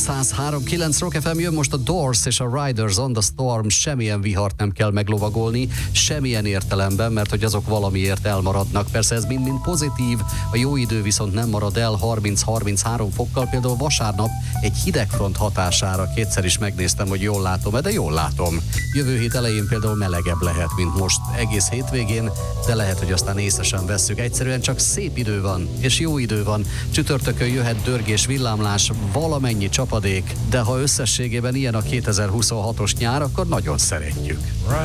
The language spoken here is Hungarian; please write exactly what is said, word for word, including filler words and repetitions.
száz három kilenc Rock ef em, jön most a Doors és a Riders on the Storm. Semmilyen vihart nem kell meglovagolni, semmilyen értelemben, mert hogy azok valamiért elmaradnak. Persze ez mind-mind pozitív, a jó idő viszont nem marad el harminc-harminchárom fokkal, például vasárnap egy hidegfront hatására kétszer is megnéztem, hogy jól látom-e, de jól látom. Jövő hét elején például melegebb lehet, mint most egész hétvégén, de lehet, hogy aztán észre sem vesszük. Egyszerűen csak szép idő van, és jó idő van. Csütörtökön jöhet dörgés, villámlás, valamennyi csapadék, de ha összességében ilyen a kétezer-huszonhatos nyár, akkor nagyon szeretjük.